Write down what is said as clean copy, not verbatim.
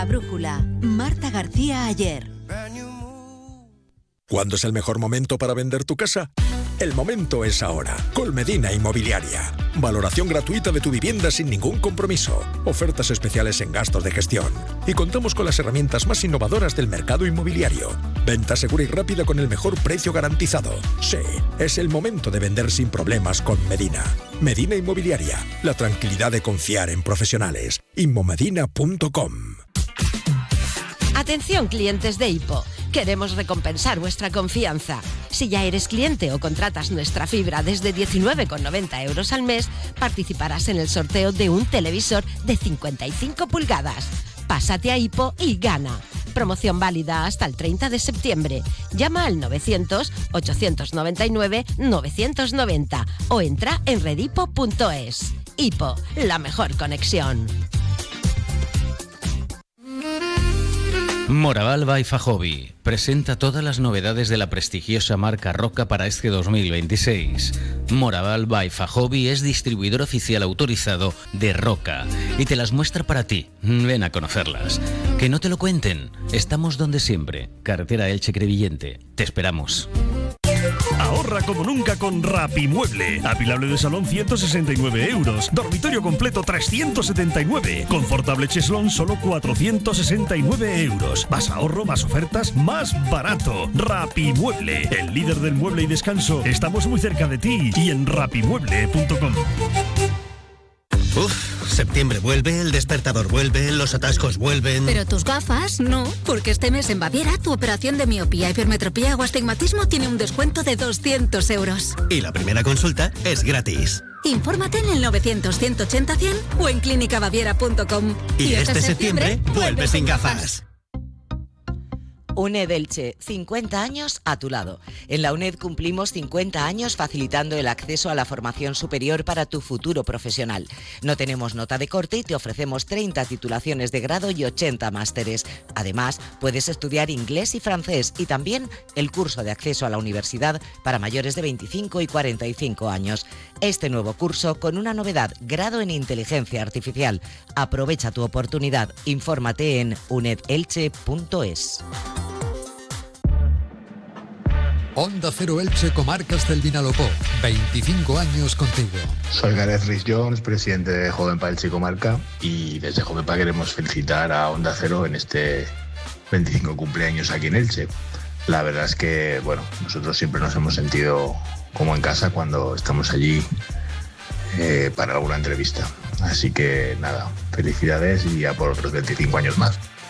La brújula. Marta García Ayer. ¿Cuándo es el mejor momento para vender tu casa? El momento es ahora. Colmedina Inmobiliaria. Valoración gratuita de tu vivienda sin ningún compromiso. Ofertas especiales en gastos de gestión. Y contamos con las herramientas más innovadoras del mercado inmobiliario. Venta segura y rápida con el mejor precio garantizado. Sí, es el momento de vender sin problemas con Medina. Medina Inmobiliaria. La tranquilidad de confiar en profesionales. Inmomedina.com. Atención, clientes de Hipo. Queremos recompensar vuestra confianza. Si ya eres cliente o contratas nuestra fibra desde 19,90 euros al mes, participarás en el sorteo de un televisor de 55 pulgadas. Pásate a Hipo y gana. Promoción válida hasta el 30 de septiembre. Llama al 900-899-990 o entra en redhipo.es. Hipo, la mejor conexión. Moraval by Fajobi presenta todas las novedades de la prestigiosa marca Roca para este 2026. Moraval by Fajobi es distribuidor oficial autorizado de Roca y te las muestra para ti. Ven a conocerlas. Que no te lo cuenten. Estamos donde siempre. Carretera Elche-Crevillente. Te esperamos. Ahorra como nunca con Rapimueble. Apilable de salón 169 euros. Dormitorio completo 379. Confortable cheslón solo 469 euros. Más ahorro, más ofertas, más barato. Rapimueble, el líder del mueble y descanso. Estamos muy cerca de ti y en rapimueble.com. Septiembre vuelve, el despertador vuelve, los atascos vuelven... Pero tus gafas, no, porque este mes en Baviera tu operación de miopía, hipermetropía o astigmatismo tiene un descuento de 200 euros. Y la primera consulta es gratis. Infórmate en el 900-180-100 o en clínicabaviera.com. Y este septiembre vuelve sin gafas. UNED Elche, 50 años a tu lado. En la UNED cumplimos 50 años facilitando el acceso a la formación superior para tu futuro profesional. No tenemos nota de corte y te ofrecemos 30 titulaciones de grado y 80 másteres. Además, puedes estudiar inglés y francés y también el curso de acceso a la universidad para mayores de 25 y 45 años. Este nuevo curso con una novedad, grado en inteligencia artificial. Aprovecha tu oportunidad. Infórmate en unedelche.es. Onda Cero Elche, Comarcas del Vinalopó. 25 años contigo. Soy Gareth Rhys-Jones, presidente de Jovenpa Elche Comarca, y desde Jovenpa queremos felicitar a Onda Cero en este 25 cumpleaños aquí en Elche. La verdad es que, bueno, nosotros siempre nos hemos sentido como en casa cuando estamos allí para alguna entrevista. Así que nada, felicidades y a por otros 25 años más.